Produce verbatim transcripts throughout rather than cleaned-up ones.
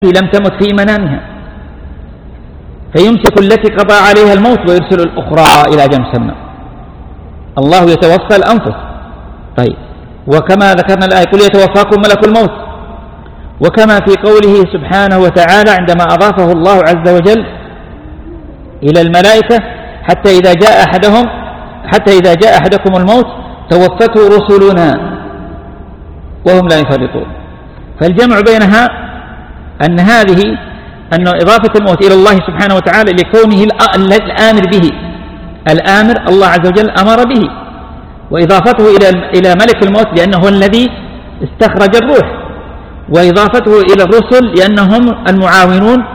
لم تمت في منامها، فيمسك التي قضى عليها الموت ويرسل الأخرى إلى أجل مسمى. الله يتوفى الأنفس. طيب، وكما ذكرنا الآية قل يتوفاكم ملك الموت، وكما في قوله سبحانه وتعالى عندما أضافه الله عز وجل إلى الملائكة حتى إذا جاء أحدهم حتى إذا جاء أحدكم الموت توفته رسلنا وهم لا يفرطون. فالجمع بينها أن هذه أن إضافة الموت إلى الله سبحانه وتعالى لكونه الآمر به، الآمر الله عز وجل أمر به، وإضافته إلى إلى ملك الموت لأنه هو الذي استخرج الروح، وإضافته إلى الرسل لأنهم المعاونون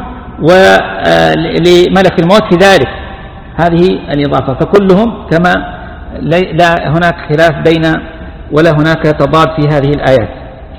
ولملك الموت في ذلك. هذه الإضافة، فكلهم كما لا هناك خلاف بين ولا هناك تضاد في هذه الآيات.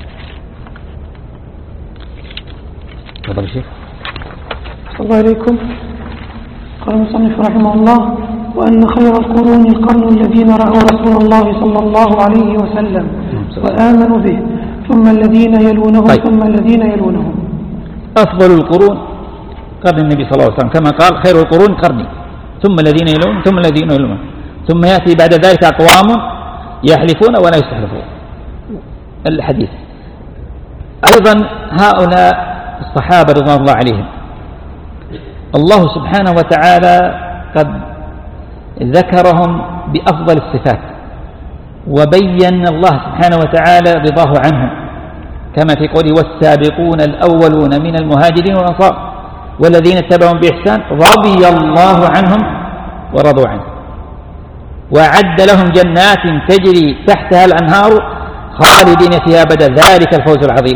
تفضل شيخ. صلى الله عليكم. قال المصنف رحمه الله: وأن خير القرون القرن الذين رأوا رسول الله صلى الله عليه وسلم وآمنوا به، ثم الذين يلونهم طيب. ثم الذين يلونهم. أفضل القرون قرن النبي صلى الله عليه وسلم، كما قال خير القرون قرني ثم الذين يلون ثم الذين يلون، ثم يأتي بعد ذلك أقوام يحلفون ولا يستحلفون. الحديث أيضا هؤلاء الصحابة رضوان الله عليهم الله سبحانه وتعالى قد ذكرهم بأفضل الصفات، وبين الله سبحانه وتعالى رضاه عنهم كما في قوله: والسابقون الأولون من المهاجرين والأنصار والذين اتبعهم بإحسان رضي الله عنهم ورضوا عنه، وأعد لهم جنات تجري تحتها الأنهار خالدين فيها أبدا ذلك الفوز العظيم.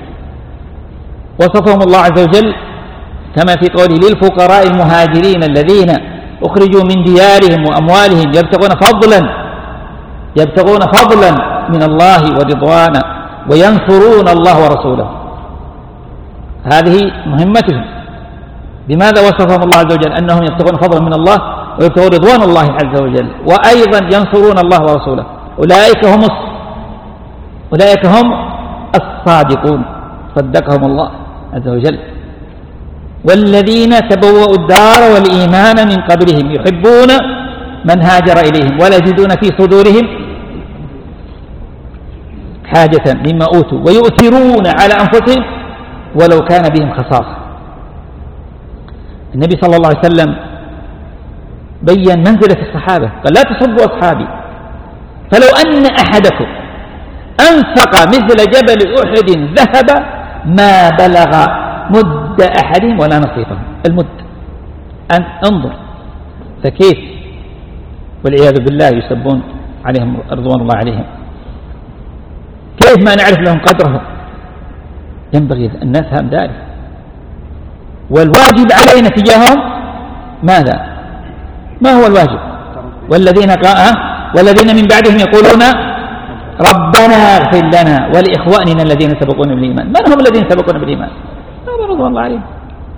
وصفهم الله عز وجل كما في قوله: للفقراء المهاجرين الذين أخرجوا من ديارهم وأموالهم يبتغون فضلا يبتغون فضلا من الله ورضوانا وينصرون الله ورسوله. هذه مهمتهم. بماذا وصفهم الله عز وجل؟ أنهم يبتغون فضلا من الله ويبتغون رضوان الله عز وجل، وأيضا ينصرون الله ورسوله. أولئك هم أولئك هم الصادقون، صدقهم الله عز وجل. والذين تبوأوا الدار والإيمان من قبلهم يحبون من هاجر إليهم ولا يجدون في صدورهم حاجة مما أوتوا ويؤثرون على أنفسهم ولو كان بهم خصاصة. النبي صلى الله عليه وسلم بيّن منزلة الصحابة، قال: لا تصبوا أصحابي، فلو أن أحدكم أنفق مثل جبل أحد ذهب ما بلغ مد أحدهم ولا نصيفهم. المد أن انظر، فكيف والعياذ بالله يسبون عليهم رضوان الله عليهم، كيف ما نعرف لهم قدرهم؟ ينبغي أن نفهم ذلك. والواجب علينا تجاههم ماذا؟ ما هو الواجب؟ والذين قاء والذين من بعدهم يقولون ربنا اغفر لنا ولإخواننا الذين سبقونا بالإيمان. من هم الذين سبقونا بالإيمان؟ هذا رضوان الله عليهم.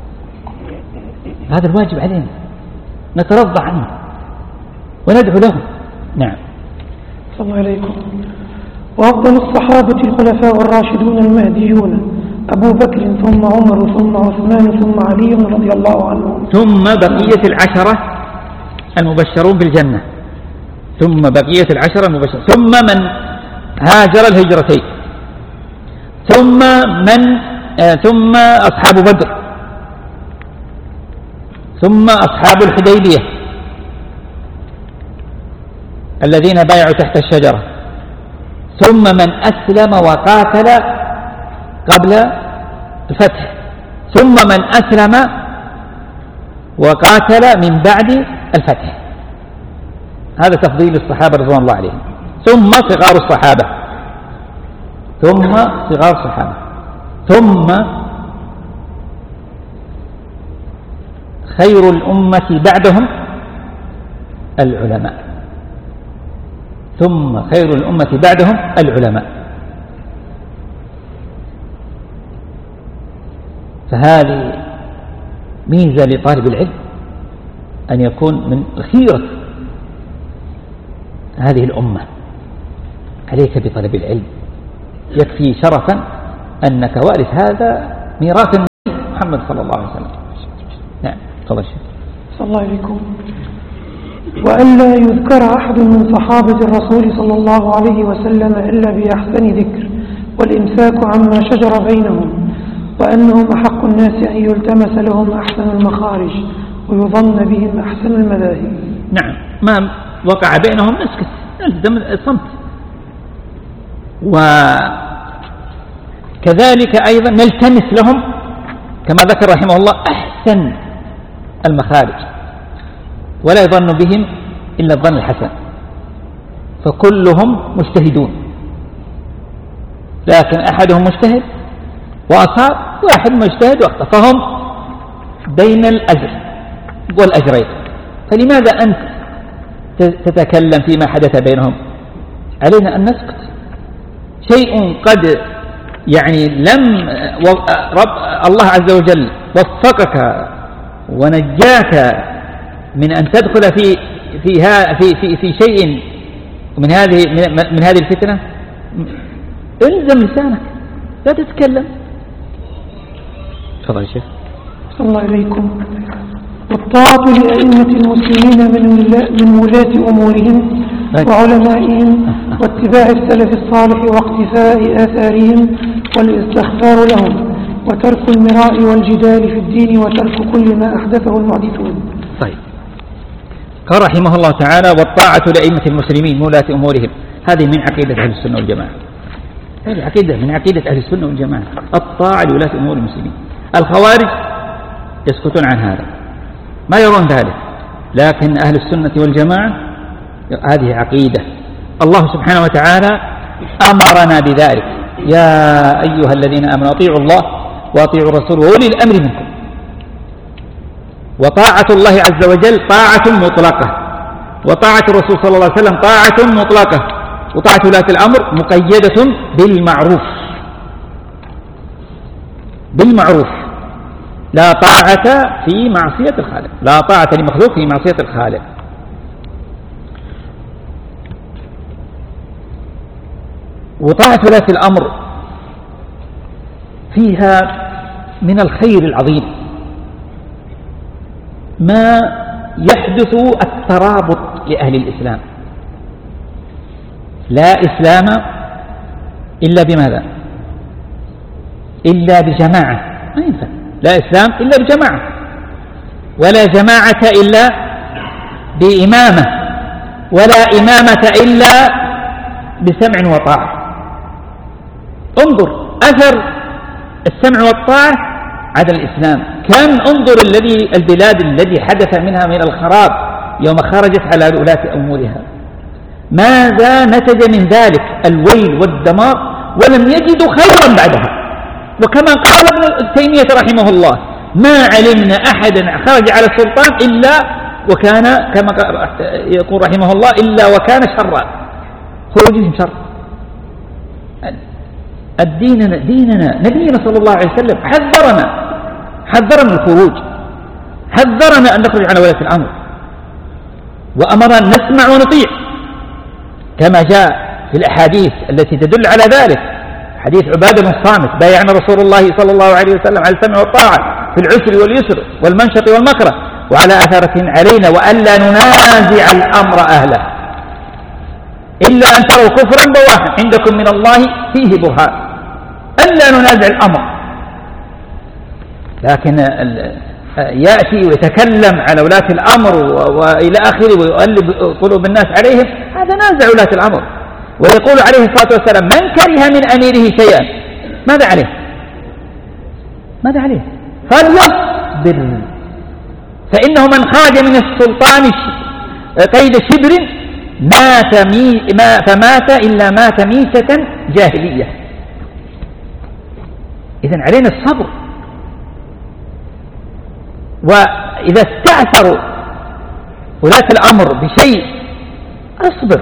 هذا الواجب علينا، نترضى عنه وندعو لهم. نعم. صلى الله عليكم. وأفضل الصحابة الخلفاء الراشدون المهديون أبو بكر ثم عمر ثم عثمان ثم علي رضي الله عنهم، ثم بقية العشرة المبشرون بالجنة، ثم بقية العشرة المبشرون، ثم من هاجر الهجرتين، ثم من آه ثم أصحاب بدر، ثم أصحاب الحديبية الذين بايعوا تحت الشجرة، ثم من أسلم وقاتل قبل الفتح، ثم من أسلم وقاتل من بعد الفتح. هذا تفضيل الصحابة رضوان الله عليهم. ثم صغار الصحابة، ثم صغار الصحابة، ثم خير الأمة بعدهم العلماء، ثم خير الأمة بعدهم العلماء. فهذه ميزة لطالب العلم أن يكون من خيرة هذه الأمة. عليك بطلب العلم، يكفي شرفا أنك وارث هذا ميراث محمد صلى الله عليه وسلم. نعم تفضل شيخ. صلى الله عليكم. وألا يذكر أحد من صحابة الرسول صلى الله عليه وسلم إلا بأحسن ذكر، والإمساك عما شجر بينهم، وأنهم أحق الناس أن يلتمس لهم أحسن المخارج ويظن بهم أحسن المذاهب. نعم، ما وقع بينهم نسكت، نلزم الصمت. وكذلك أيضا نلتمس لهم كما ذكر رحمه الله أحسن المخارج، ولا يظن بهم إلا الظن الحسن، فكلهم مجتهدون، لكن أحدهم مجتهد وأصاب، واحد مجتهد وأخطأ، فهم بين الأجر والأجرين. فلماذا أنت تتكلم فيما حدث بينهم؟ علينا أن نسكت. شيء قد يعني لم رب الله عز وجل وفقك ونجاك من أن تدخل في في في في, في شيء من هذه من هذه الفتنة، الزم لسانك، لا تتكلم. تفضل يا شيخ. صلى الله عليكم. والطاعة لأئمة المسلمين من من ولاة أمورهم وعلمائهم، واتباع السلف الصالح واقتفاء آثارهم، والاستغفار لهم، وترك المراء والجدال في الدين، وترك كل ما أحدثه المحدثون. طيب، قال رحمه الله تعالى: والطاعة لأئمة المسلمين ولاة أمورهم. هذه من عقيدة أهل السنة والجماعة، هذه عقيدة من عقيدة أهل السنة والجماعة، الطاعة لولاة أمور المسلمين. الخوارج يسكتون عن هذا، ما يرون ذلك، لكن أهل السنة والجماعة هذه عقيدة. الله سبحانه وتعالى أمرنا بذلك: يا أيها الذين آمنوا أطيعوا الله وأطيعوا الرسول وأولي الأمر منكم. وطاعة الله عز وجل طاعة مطلقة، وطاعة الرسول صلى الله عليه وسلم طاعة مطلقة، وطاعة ولاة الأمر مقيدة بالمعروف. بالمعروف، لا طاعة في معصية الخالق، لا طاعة لمخلوق في معصية الخالق. وطاعة ولاة الأمر فيها من الخير العظيم ما يحدث الترابط لأهل الإسلام. لا إسلام إلا بماذا؟ إلا بجماعة، ما ينفع. لا إسلام إلا بجماعة، ولا جماعة إلا بإمامة، ولا إمامة إلا بسمع وطاعة. انظر أثر السمع والطاعة على الإسلام، كم انظر الذي البلاد الذي حدث منها من الخراب يوم خرجت على ولاة أمورها، ماذا نتج من ذلك؟ الويل والدمار، ولم يجدوا خيرا بعدها. وكما قال ابن تيمية رحمه الله: ما علمنا أحدا خرج على السلطان إلا وكان كما يقول رحمه الله إلا وكان شرا، خروجهم شر. الديننا ديننا نبينا صلى الله عليه وسلم حذرنا حذرنا الخروج، حذرنا أن نخرج على ولاة الأمر، وأمرنا أن نسمع ونطيع كما جاء في الأحاديث التي تدل على ذلك. حديث عبادة بن الصامت: بايعنا رسول الله صلى الله عليه وسلم على السمع والطاعة في العسر واليسر والمنشط والمكره، وعلى أثرة علينا، وألا ننازع الأمر أهله إلا أن تروا كفرا بواحا عندكم من الله فيه برهان. ألا ننازع الأمر، لكن يأتي ويتكلم على ولاة الأمر وإلى آخره ويؤلب قلوب الناس عليهم، هذا نازع ولاة الأمر. ويقول عليه الصلاة والسلام: من كره من أميره شيئا ماذا عليه؟ ماذا عليه؟ فليصبر، فإنه من خرج من السلطان قيد شبر مات مي ما فمات إلا مات ميتة جاهلية. إذن علينا الصبر. وإذا استعثروا ولاة الأمر بشيء أصبر.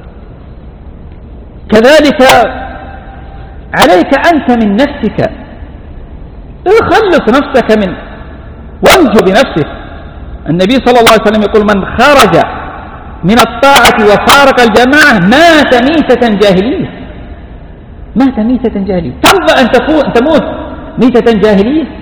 كذلك عليك أنت من نفسك، خلص نفسك من وانجو بنفسك. النبي صلى الله عليه وسلم يقول: من خرج من الطاعة وفارق الجماعة مات ميتة جاهلية. مات ميتة جاهلية. ترضى أن تموت ميتة جاهلية؟